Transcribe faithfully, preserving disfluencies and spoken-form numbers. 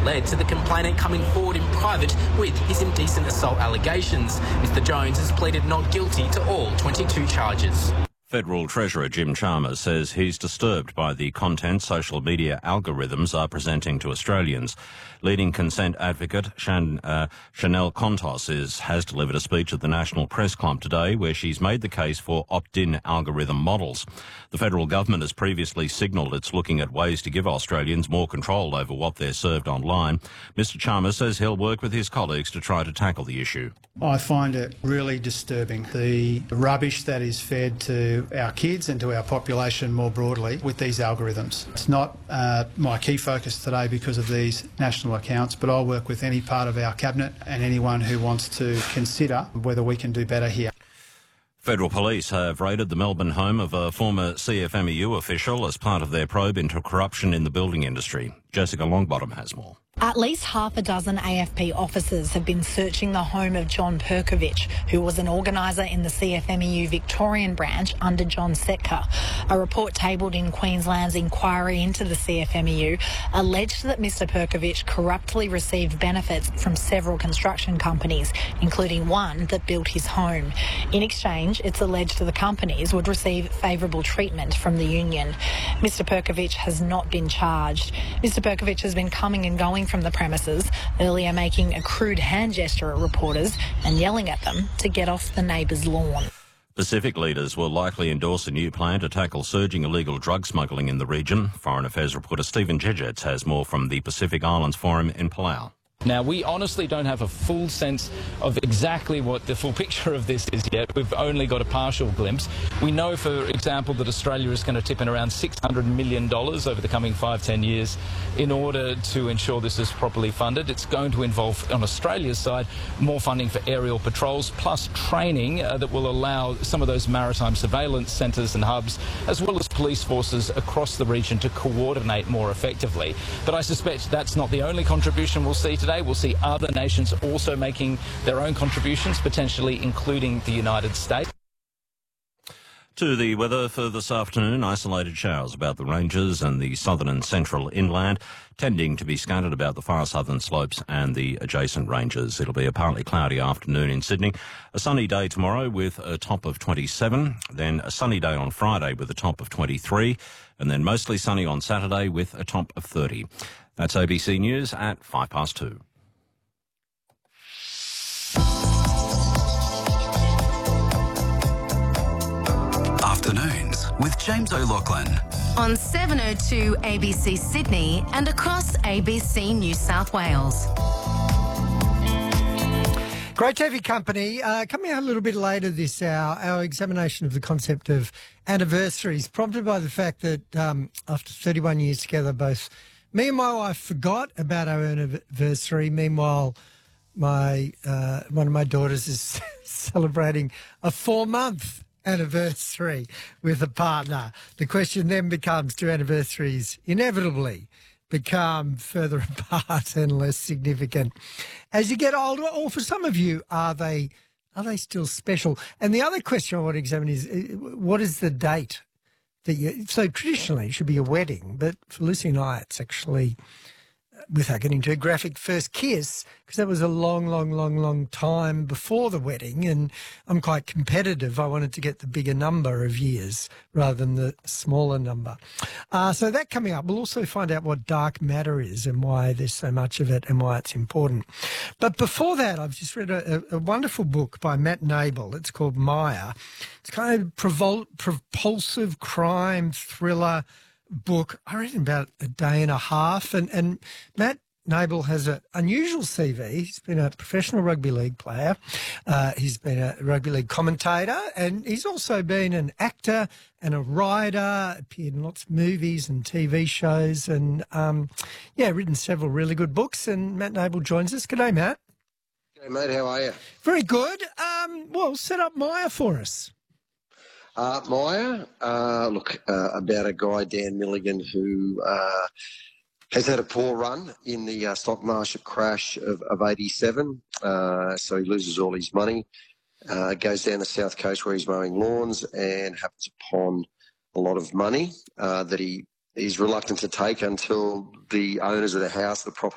led to the complainant coming forward in private with his indecent assault allegations. Mister Jones has pleaded not guilty to all twenty-two charges. Federal Treasurer Jim Chalmers says he's disturbed by the content social media algorithms are presenting to Australians. Leading consent advocate Shan, uh, Chanel Contos is, has delivered a speech at the National Press Club today where she's made the case for opt-in algorithm models. The federal government has previously signalled it's looking at ways to give Australians more control over what they're served online. Mister Chalmers says he'll work with his colleagues to try to tackle the issue. I find it really disturbing, the rubbish that is fed to our kids and to our population more broadly with these algorithms. It's not uh, my key focus today because of these national accounts, but I'll work with any part of our cabinet and anyone who wants to consider whether we can do better here. Federal police have raided the Melbourne home of a former C F M E U official as part of their probe into corruption in the building industry. Jessica Longbottom has more. At least half a dozen A F P officers have been searching the home of John Perkovich, who was an organiser in the C F M E U Victorian branch under John Setka. A report tabled in Queensland's inquiry into the C F M E U alleged that Mister Perkovich corruptly received benefits from several construction companies, including one that built his home. In exchange, it's alleged the companies would receive favourable treatment from the union. Mister Perkovich has not been charged. Mister Perkovich has been coming and going from the premises, earlier making a crude hand gesture at reporters and yelling at them to get off the neighbour's lawn. Pacific leaders will likely endorse a new plan to tackle surging illegal drug smuggling in the region. Foreign Affairs reporter Stephen Jedgetts has more from the Pacific Islands Forum in Palau. Now, we honestly don't have a full sense of exactly what the full picture of this is yet. We've only got a partial glimpse. We know, for example, that Australia is going to tip in around six hundred million dollars over the coming five, ten years in order to ensure this is properly funded. It's going to involve, on Australia's side, more funding for aerial patrols, plus training uh, that will allow some of those maritime surveillance centres and hubs, as well as police forces across the region to coordinate more effectively. But I suspect that's not the only contribution we'll see today. We'll see other nations also making their own contributions, potentially including the United States. To the weather for this afternoon, isolated showers about the ranges and the southern and central inland, tending to be scattered about the far southern slopes and the adjacent ranges. It'll be a partly cloudy afternoon in Sydney, a sunny day tomorrow with a top of twenty-seven, then a sunny day on Friday with a top of twenty-three, and then mostly sunny on Saturday with a top of thirty. That's A B C News at five past two. Afternoons with James O'Loughlin. On seven oh two A B C Sydney and across A B C New South Wales. Great T V company. Uh, coming out a little bit later this hour, our examination of the concept of anniversaries, prompted by the fact that um, after thirty-one years together, both me and my wife forgot about our anniversary. Meanwhile, my uh, one of my daughters is celebrating a four-month anniversary with a partner. The question then becomes, do anniversaries inevitably become further apart and less significant as you get older, or for some of you, are they are they still special? And the other question I want to examine is, what is the date that you... So traditionally it should be a wedding, but for Lucy and I, it's actually, without getting too graphic, first kiss, because that was a long, long, long, long time before the wedding, and I'm quite competitive. I wanted to get the bigger number of years rather than the smaller number. Uh, so that coming up. We'll also find out what dark matter is and why there's so much of it and why it's important. But before that, I've just read a, a wonderful book by Matt Nable. It's called Maya. It's kind of provol- propulsive crime thriller book. I read it in about a day and a half, and, and Matt Nable has an unusual C V. He's been a professional rugby league player. Uh, he's been a rugby league commentator, and he's also been an actor and a writer, appeared in lots of movies and T V shows, and, um, yeah, written several really good books, and Matt Nable joins us. G'day, Matt. G'day, mate. How are you? Very good. Um, well, set up Maya for us. Uh, Maya, uh, look, uh, about a guy, Dan Milligan, who uh, has had a poor run in the uh, stock market crash of, of eighty-seven. Uh, so he loses all his money, uh, goes down the south coast where he's mowing lawns and happens upon a lot of money uh, that he is reluctant to take until the owners of the house, the property